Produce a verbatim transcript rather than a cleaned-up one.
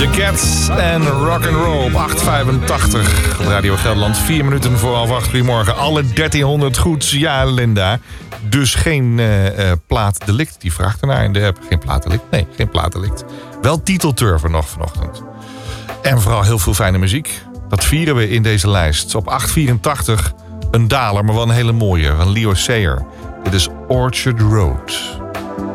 The Cats en Rock'n'Roll op acht vijfentachtig. Radio Gelderland, vier minuten voor half acht. Goedemorgen. Alle dertienhonderd goed. Ja, Linda. Dus geen uh, uh, plaatdelict. Die vraagt ernaar in de app. Geen plaatdelict? Nee, geen plaatdelict. Wel titelturven nog vanochtend. En vooral heel veel fijne muziek. Dat vieren we in deze lijst. Op acht vierentachtig een daler, maar wel een hele mooie. Van Leo Sayer. Dit is Orchard Road.